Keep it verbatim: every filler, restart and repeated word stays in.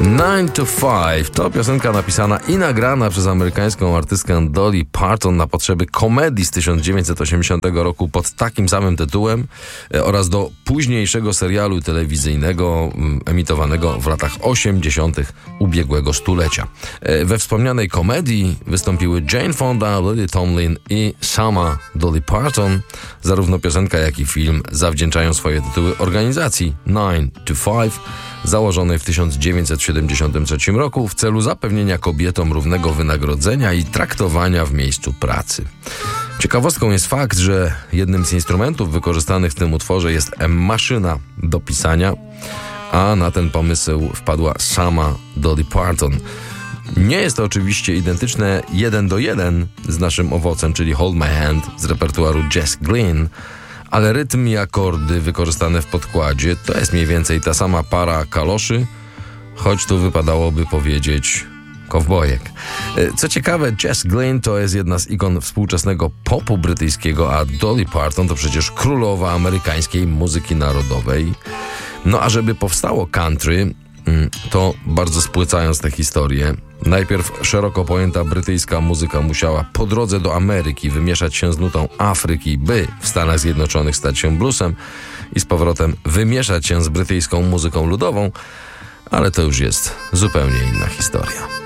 nine to five to piosenka napisana i nagrana przez amerykańską artystkę Dolly Parton na potrzeby komedii z tysiąc dziewięćset osiemdziesiątego roku pod takim samym tytułem e, oraz do późniejszego serialu telewizyjnego m, emitowanego w latach osiemdziesiątych ubiegłego stulecia. E, we wspomnianej komedii wystąpiły Jane Fonda, Lily Tomlin i sama Dolly Parton. Zarówno piosenka, jak i film zawdzięczają swoje tytuły organizacji nine to five, założonej w tysiąc dziewięćset siedemdziesiątym trzecim roku w celu zapewnienia kobietom równego wynagrodzenia i traktowania w miejscu pracy. Ciekawostką jest fakt, że jednym z instrumentów wykorzystanych w tym utworze jest maszyna do pisania, a na ten pomysł wpadła sama Dolly Parton. Nie jest to oczywiście identyczne jeden do jeden z naszym owocem, czyli Hold My Hand z repertuaru Jess Glynne, ale rytm i akordy wykorzystane w podkładzie to jest mniej więcej ta sama para kaloszy, choć tu wypadałoby powiedzieć kowbojek. Co ciekawe, Jess Glynne to jest jedna z ikon współczesnego popu brytyjskiego, a Dolly Parton to przecież królowa amerykańskiej muzyki narodowej. No a żeby powstało country, to bardzo spłycając tę historię, najpierw szeroko pojęta brytyjska muzyka musiała po drodze do Ameryki wymieszać się z nutą Afryki, by w Stanach Zjednoczonych stać się bluesem i z powrotem wymieszać się z brytyjską muzyką ludową, ale to już jest zupełnie inna historia.